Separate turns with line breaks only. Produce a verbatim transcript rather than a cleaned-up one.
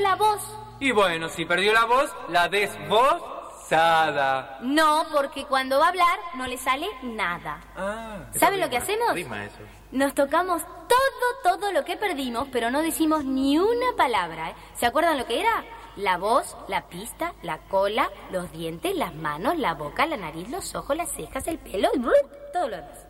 la voz.
Y bueno, si perdió la voz, la desvozada.
No, porque cuando va a hablar no le sale nada.
Ah,
¿Saben lo que hacemos?
Rima eso.
Nos tocamos todo, todo lo que perdimos, pero no decimos ni una palabra, ¿eh? ¿Se acuerdan lo que era? La voz, la pista, la cola, los dientes, las manos, la boca, la nariz, los ojos, las cejas, el pelo y todo lo demás.